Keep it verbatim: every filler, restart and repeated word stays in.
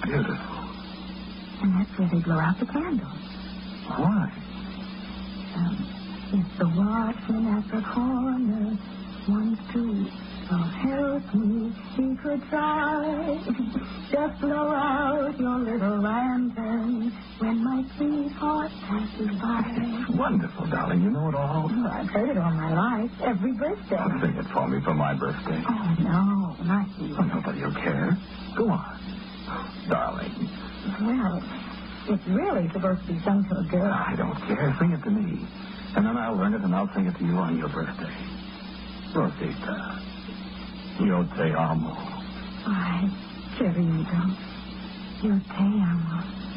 beautiful. And that's where they blow out the candles. Why? Um, if the watchman at the corner wants to uh, help me, he could try. Just blow out your little lantern when my sweetheart passes by. It's wonderful, darling. You know it all. Oh, I've heard it all my life, every birthday. Oh, sing it for me for my birthday. Oh, no, not you. Oh, nobody will care. Go on. Darling. Well, it's really supposed to be sung to a girl. I don't care. Sing it to me. And then I'll learn it and I'll sing it to you on your birthday. Rosita, yo te amo. Ay, querido, yo te amo.